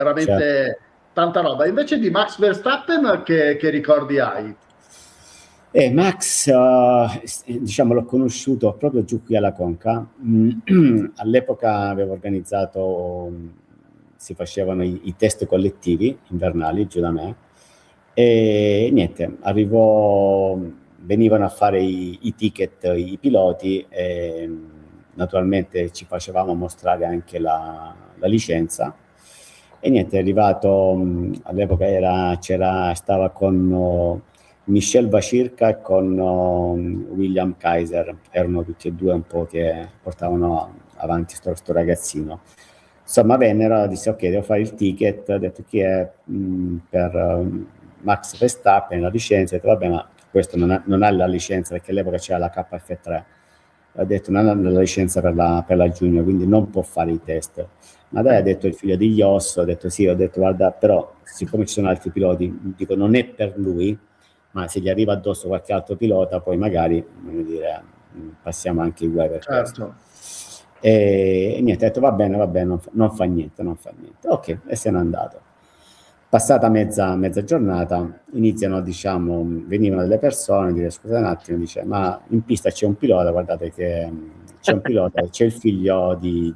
veramente tanta roba. Invece di Max Verstappen, che ricordi hai? Max, diciamo, l'ho conosciuto proprio giù qui alla Conca. All'epoca avevo organizzato, si facevano i test collettivi invernali giù da me, e niente, venivano a fare i ticket i piloti, e naturalmente ci facevamo mostrare anche la licenza. E niente, è arrivato, all'epoca stava con Michel Bacirca e con William Kaiser, erano tutti e due un po' che portavano avanti sto ragazzino. Insomma, vennero, disse ok, devo fare il ticket, ho detto chi è per Max Verstappen, la licenza, ho detto vabbè, ma questo non ha la licenza, perché all'epoca c'era la KF3, ha detto non ha la licenza per la Junior, quindi non può fare i test. Ma dai, ha detto il figlio di Yoss, ho detto sì, ho detto guarda, però siccome ci sono altri piloti, dico non è per lui, ma se gli arriva addosso qualche altro pilota, poi magari, voglio dire, passiamo anche i guai per questo. E niente, ho detto va bene, non fa niente. Ok, e se n'è andato. Passata mezza giornata, venivano delle persone, dire scusa un attimo, dice ma in pista c'è un pilota, guardate che c'è un pilota, c'è il figlio di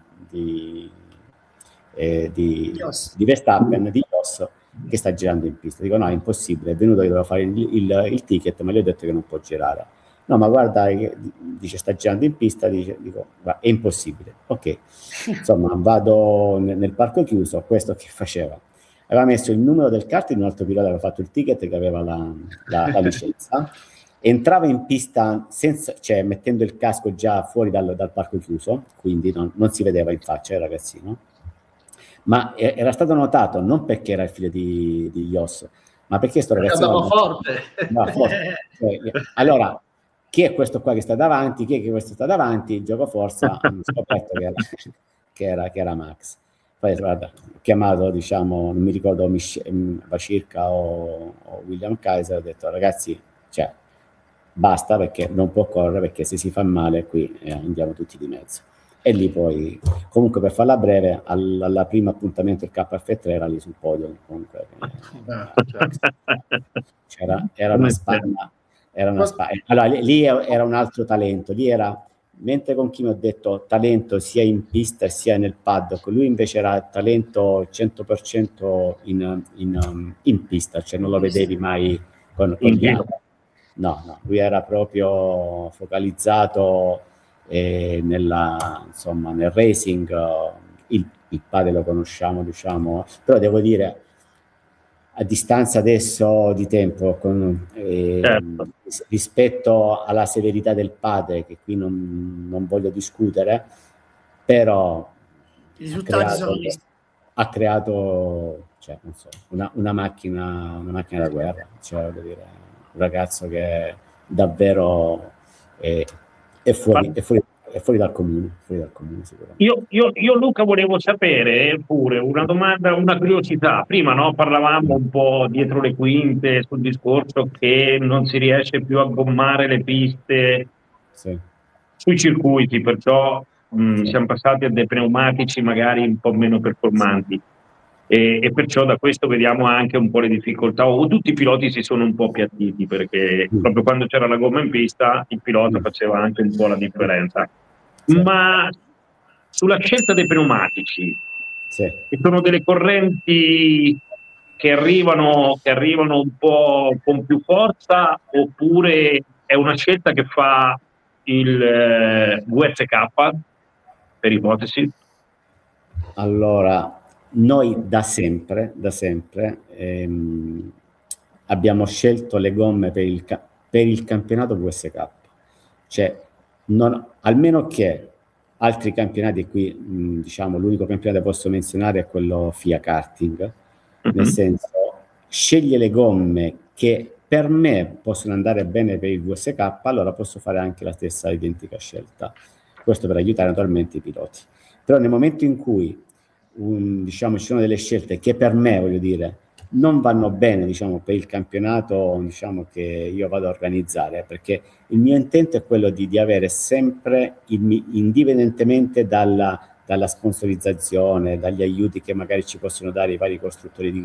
Verstappen, di Yoss, che sta girando in pista. Dico no, è impossibile, è venuto che doveva fare il ticket, ma gli ho detto che non può girare. No, ma guarda, dice sta girando in pista, dico, è impossibile. Ok, insomma, vado nel parco chiuso, questo che faceva? Aveva messo il numero del kart di un altro pilota, aveva fatto il ticket, che aveva la licenza, entrava in pista cioè mettendo il casco già fuori dal parco chiuso, quindi non si vedeva in faccia il ragazzino, ma era stato notato non perché era il figlio di Yoss, ma perché sto ragazzino andava forte. Allora, chi è questo qua che sta davanti? Chi è che questo sta davanti? Il gioco forza hanno scoperto che era Max. Poi guarda, ho chiamato, diciamo, non mi ricordo Bacirca o William Kaiser, ho detto ragazzi, cioè, basta perché non può correre, perché se si fa male qui andiamo tutti di mezzo. E lì poi, comunque per farla breve, alla primo appuntamento il KF3 era lì sul podio, comunque. Era una spanna. Allora, lì era un altro talento, lì era, mentre con chi mi ho detto talento sia in pista sia nel paddock, lui invece era talento 100% in pista, cioè non lo vedevi mai con gli altri. No, lui era proprio focalizzato nel racing. Il padre lo conosciamo, diciamo, però devo dire, a distanza adesso di tempo, certo, rispetto alla severità del padre, che qui non voglio discutere, però i risultati sono visti. Ha creato, cioè, non so, una macchina da guerra, cioè, voglio dire, un ragazzo che davvero è fuori dal comune, sicuramente. Io Luca volevo sapere pure una domanda, una curiosità. Prima parlavamo un po' dietro le quinte sul discorso che non si riesce più a gommare le piste sui circuiti, perciò siamo passati a dei pneumatici magari un po' meno performanti. E perciò da questo vediamo anche un po' le difficoltà, o tutti i piloti si sono un po' appiattiti, perché proprio quando c'era la gomma in pista il pilota faceva anche un po' la differenza. Ma sulla scelta dei pneumatici, ci sono delle correnti che arrivano un po' con più forza, oppure è una scelta che fa il WSK, per ipotesi? Allora, noi da sempre abbiamo scelto le gomme per il campionato WSK, cioè almeno che altri campionati, qui diciamo l'unico campionato che posso menzionare è quello FIA Karting, nel senso, sceglie le gomme che per me possono andare bene per il WSK, allora posso fare anche la stessa identica scelta, questo per aiutare naturalmente i piloti. Però nel momento in cui ci sono delle scelte che per me, voglio dire, non vanno bene, diciamo, per il campionato, diciamo, che io vado a organizzare, perché il mio intento è quello di avere sempre, indipendentemente dalla sponsorizzazione, dagli aiuti che magari ci possono dare i vari costruttori di